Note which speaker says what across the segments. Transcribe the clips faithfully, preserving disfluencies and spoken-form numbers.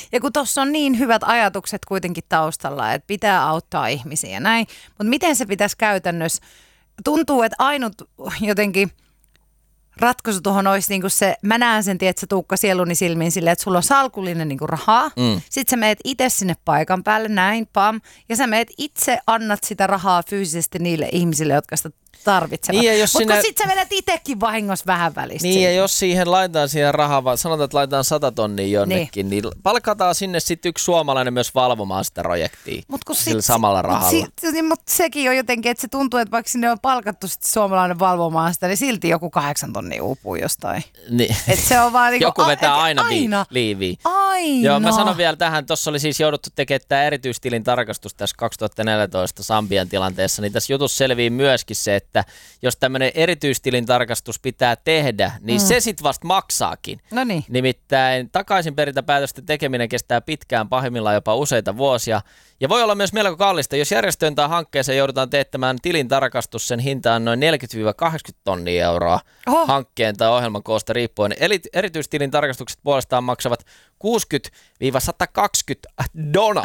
Speaker 1: Ja kun tuossa on niin hyvät ajatukset kuitenkin taustalla, että pitää auttaa ihmisiä ja näin. Mutta miten se pitäisi käytännössä? Tuntuu, että ainut jotenkin ratkaisu tuohon olisi niinku se, mä näen sen, tiedät sä Tuukka sieluni silmiin silleen, että sulla on salkullinen niinku rahaa. Mm. Sitten sä meet itse sinne paikan päälle, näin, pam. Ja sä meet itse, annat sitä rahaa fyysisesti niille ihmisille, jotka sitä tarvitsevat. Niin, mutta sinä... sitten sä vedät itsekin vahingossa vähän välistä.
Speaker 2: Niin, siitä. Ja jos siihen laitetaan siihen rahaa, vaan sanotaan, että laitetaan sata tonnia jonnekin, niin, niin palkataan sinne sitten yksi suomalainen myös valvomaan sitä projektia mut sillä sit, samalla rahalla.
Speaker 1: Mutta si, mut sekin on jotenkin, että se tuntuu, että vaikka sinne on palkattu sit suomalainen valvomaan sitä, niin silti joku kahdeksan tonnia uupuu jostain.
Speaker 2: Niin.
Speaker 1: Et se on vaan niinku,
Speaker 2: joku vetää a, aina,
Speaker 1: aina
Speaker 2: liiviä.
Speaker 1: Aina.
Speaker 2: Joo, mä sanon vielä tähän, tuossa oli siis jouduttu tekemään tämä erityistilin tarkastus tässä kaksituhattaneljätoista Sambian tilanteessa, niin tässä jutussa selvii myöskin se, että jos tämmöinen erityistilin tarkastus pitää tehdä, niin mm. se sitten vasta maksaakin.
Speaker 1: Noniin.
Speaker 2: Nimittäin takaisinperintäpäätösten tekeminen kestää pitkään, pahimmillaan jopa useita vuosia. Ja voi olla myös melko kallista. Jos järjestöön tai hankkeeseen joudutaan teettämään tilin tarkastus, sen hinta on noin neljäkymmentä kahdeksankymmentä tonnia euroa Oho. hankkeen tai ohjelman koosta riippuen. Eli erityistilin tarkastukset puolestaan maksavat kuusikymmentä sata kaksikymmentä donaa.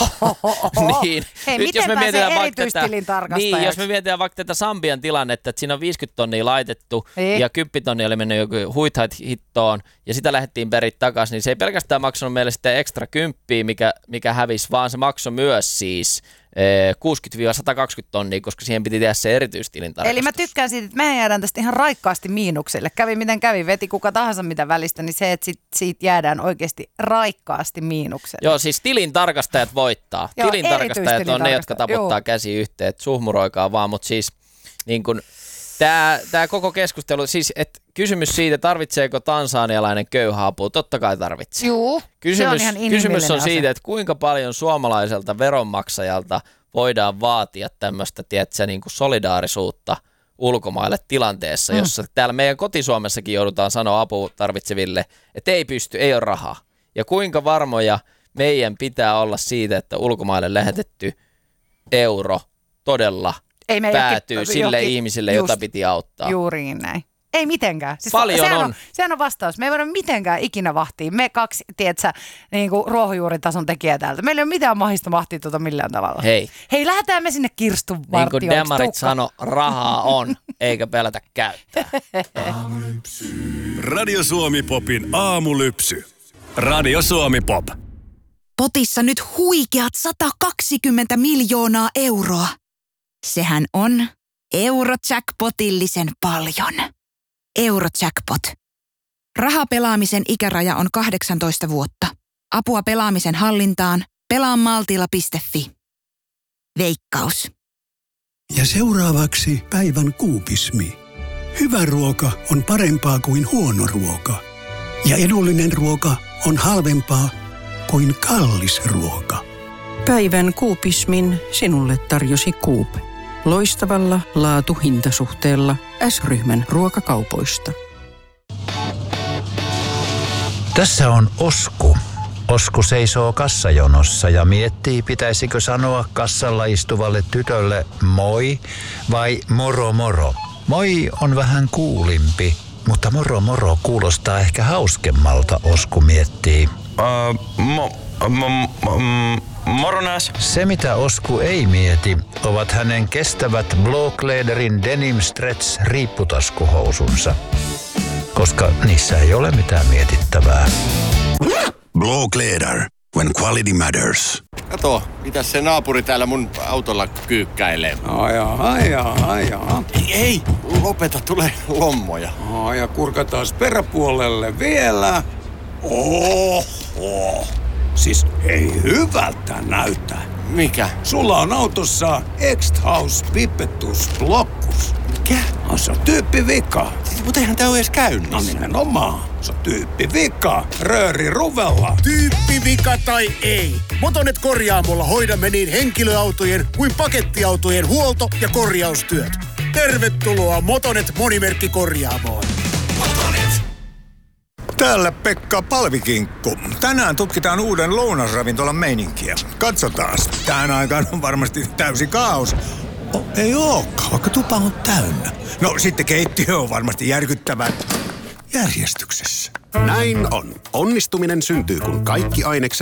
Speaker 2: niin.
Speaker 1: Hei, nyt, miten pääsee erityistilin tarkastajaksi?
Speaker 2: Niin, jos me mietitään vaikka tätä Sambian tilannetta, että siinä on viisikymmentä tonnia laitettu Ei. ja kymmenen tonnia oli mennyt joku huithait hittoon ja sitä lähdettiin perit takaisin, niin se ei pelkästään maksanut meille sitten ekstra kymppiä, mikä, mikä hävisi, vaan se maksoi myös siis kuusikymmentä sata kaksikymmentä tonnia, koska siihen piti tehdä se erityistilin tarkastus.
Speaker 1: Eli mä tykkään siitä, että mehän jäädään tästä ihan raikkaasti miinukselle. Kävi miten kävi, veti kuka tahansa mitä välistä, niin se, että sit, siitä jäädään oikeasti raikkaasti miinukselle.
Speaker 2: Joo, siis tilin tarkastajat voittaa.
Speaker 1: Joo,
Speaker 2: tilin tarkastajat on ne, jotka taputtaa
Speaker 1: Joo.
Speaker 2: käsi yhteen, että suhmuroikaa vaan, mutta siis niin kun, tää, tää koko keskustelu, siis että kysymys siitä, tarvitseeko tansanialainen köyhä apua, totta kai tarvitsee.
Speaker 1: Joo,
Speaker 2: kysymys,
Speaker 1: se on ihan
Speaker 2: kysymys on
Speaker 1: asia.
Speaker 2: siitä, että kuinka paljon suomalaiselta veronmaksajalta voidaan vaatia tämmöistä, tiedätkö, niin kuin solidaarisuutta ulkomaille tilanteessa, mm. jossa täällä meidän kotisuomessakin joudutaan sanoa apua tarvitseville, että ei pysty, ei ole rahaa. Ja kuinka varmoja meidän pitää olla siitä, että ulkomaille lähetetty euro todella ei päätyy jokin, sille jokin, ihmisille, just, jota piti auttaa.
Speaker 1: Juuriin näin. Ei mitenkään. Siis
Speaker 2: Paljon
Speaker 1: sehän on.
Speaker 2: on.
Speaker 1: Sehän on vastaus. Me ei voida mitenkään ikinä vahtia. Me kaksi, tiedätkö, niin kuin ruohonjuuritason tekijä täältä. Meillä ei ole mitään mahista vahtia tuota millään tavalla.
Speaker 2: Hei.
Speaker 1: Hei, lähdetään me sinne Kirstun vartioiksi.
Speaker 2: Niin kuin demarit sano, rahaa on, eikä pelätä käyttää.
Speaker 3: Radio Suomi Popin aamulypsy. Radio Suomi Pop.
Speaker 4: Potissa nyt huikeat sata kaksikymmentä miljoonaa euroa. Sehän on Eurojackpotillisen paljon. Eurojackpot. Rahapelaamisen ikäraja on kahdeksantoista vuotta. Apua pelaamisen hallintaan. pelaa maltilla piste fi. Veikkaus.
Speaker 5: Ja seuraavaksi päivän kuupismi. Hyvä ruoka on parempaa kuin huono ruoka. Ja edullinen ruoka on halvempaa kuin kallis ruoka.
Speaker 6: Päivän kuupismin sinulle tarjosi Coop. Loistavalla laatu-hintasuhteella S-ryhmän ruokakaupoista.
Speaker 7: Tässä on Osku. Osku seisoo kassajonossa ja miettii, pitäisikö sanoa kassalla istuvalle tytölle moi vai moro moro. Moi on vähän kuulimpi, mutta moro moro kuulostaa ehkä hauskemmalta, Osku miettii.
Speaker 8: Uh, mo, mo, mo, moronas.
Speaker 7: Se, mitä Osku ei mieti, ovat hänen kestävät Blåkläderin Denim Stretch riipputaskuhousunsa, koska niissä ei ole mitään mietittävää.
Speaker 3: Blåkläder, when quality matters.
Speaker 9: Kato, mitäs se naapuri täällä mun autolla kyykkäilee.
Speaker 10: Ajaa, ajaa, ajaa.
Speaker 9: Ei, ei, lopeta, tulee lommoja.
Speaker 10: Ja kurkataan peräpuolelle vielä. Oho. Siis ei hyvältä näytä.
Speaker 9: Mikä?
Speaker 10: Sulla on autossa X-House Pipettus Blockus.
Speaker 9: Mikä?
Speaker 10: No, se on tyyppivika.
Speaker 9: Siis, mutta eihän tää ole edes käynnissä.
Speaker 10: No nimenomaan. Se on tyyppivika. Rööri ruvella.
Speaker 11: Tyyppivika tai ei. Motonet korjaamolla hoidamme niin henkilöautojen kuin pakettiautojen huolto- ja korjaustyöt. Tervetuloa Motonet monimerkkikorjaamoon.
Speaker 10: Motonet. Täällä Pekka Palvikinkku. Tänään tutkitaan uuden lounasravintolan meininkiä. Katsotaan. Tähän aikaan on varmasti täysi kaos. Oh, ei ookaan, vaikka tupa on täynnä. No sitten keittiö on varmasti järkyttävän järjestyksessä.
Speaker 12: Näin on. Onnistuminen syntyy, kun kaikki ainekset